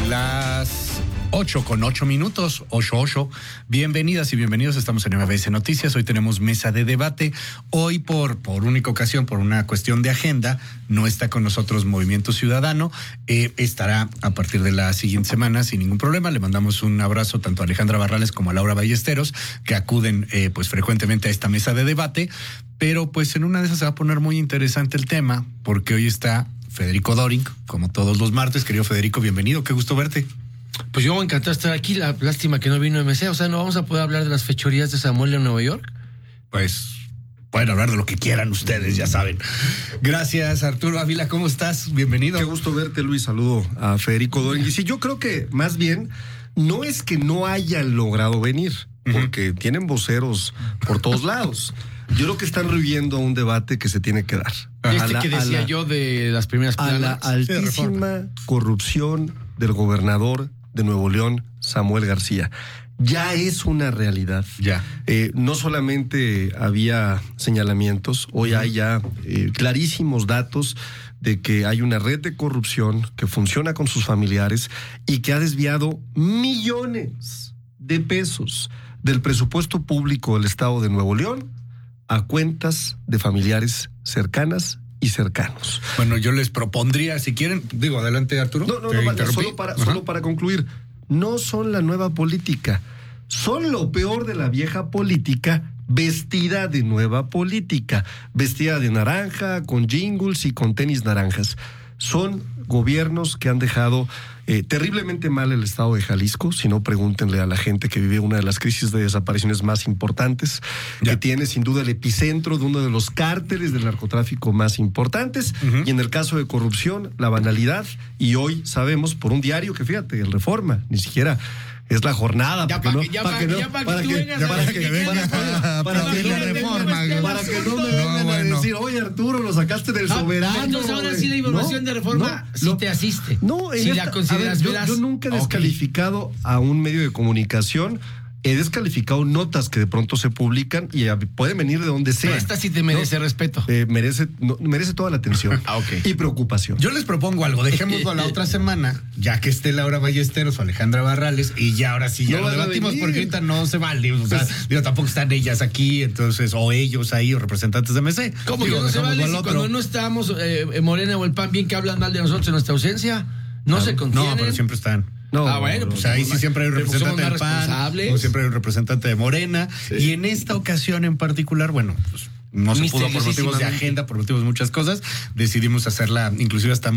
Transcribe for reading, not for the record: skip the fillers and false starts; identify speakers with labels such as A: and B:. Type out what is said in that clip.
A: Las 8:08, 8:08. Bienvenidas y bienvenidos, estamos en MBS Noticias. Hoy tenemos mesa de debate. Hoy por única ocasión, por una cuestión de agenda, no está con nosotros Movimiento Ciudadano. Estará a partir de la siguiente semana sin ningún problema. Le mandamos un abrazo tanto a Alejandra Barrales como a Laura Ballesteros, que acuden pues frecuentemente a esta mesa de debate. Pero pues en una de esas se va a poner muy interesante el tema, porque hoy está Federico Doring, como todos los martes. Querido Federico, bienvenido, qué gusto verte.
B: Pues yo me encantó estar aquí, la lástima que no vino MC, o sea, ¿no vamos a poder hablar de las fechorías de Samuel en Nueva York?
A: Pues pueden hablar de lo que quieran ustedes, ya saben. Gracias, Arturo Ávila, ¿cómo estás? Bienvenido.
C: Qué gusto verte, Luis, saludo a Federico Doring. Y sí, yo creo que más bien no es que no hayan logrado venir, porque tienen voceros por todos lados. Yo creo que están reviviendo un debate que se tiene que dar.
B: Que decía yo de las primeras planas.
C: A la altísima corrupción del gobernador de Nuevo León, Samuel García. Ya es una realidad.
A: Ya.
C: No solamente había señalamientos, hoy hay ya clarísimos datos de que hay una red de corrupción que funciona con sus familiares y que ha desviado millones de pesos del presupuesto público del estado de Nuevo León a cuentas de familiares cercanas y cercanos.
A: Bueno, yo les propondría, si quieren, digo, adelante, Arturo.
C: Solo para concluir, no son la nueva política, son lo peor de la vieja política vestida de nueva política, vestida de naranja, con jingles y con tenis naranjas. Son gobiernos que han dejado terriblemente mal el estado de Jalisco. Si no, pregúntenle a la gente que vive una de las crisis de desapariciones más importantes, que tiene sin duda el epicentro de uno de los cárteles del narcotráfico más importantes, y en el caso de corrupción, la banalidad. Y hoy sabemos por un diario que, fíjate, el Reforma, ni siquiera es la jornada, para que no me vengan a decir, oye, Arturo, lo sacaste del soberano.
B: Entonces ahora sí la información de Reforma sí te asiste.
C: No,
B: si la consideras veraz.
C: Yo nunca he descalificado a un medio de comunicación. He descalificado notas que de pronto se publican y pueden venir de donde sea.
B: Esta sí te merece respeto.
C: Merece toda la atención y preocupación.
A: Yo les propongo algo, dejémoslo a la otra semana, ya que esté Laura Ballesteros o Alejandra Barrales, y ya ahora sí ya lo debatimos, porque ahorita no se vale. O sea, tampoco están ellas aquí, entonces, o ellos ahí, o representantes de MC.
B: ¿Cómo que no se vale si cuando no estamos Morena o el PAN, bien que hablan mal de nosotros en nuestra ausencia? No se contienen.
A: No, pero siempre están.
B: No, bueno,
A: pues ahí sí siempre hay un representante del PAN, o siempre hay un representante de Morena, y en esta ocasión en particular, bueno, pues no se pudo por motivos de agenda, por motivos de muchas cosas, decidimos hacerla inclusive hasta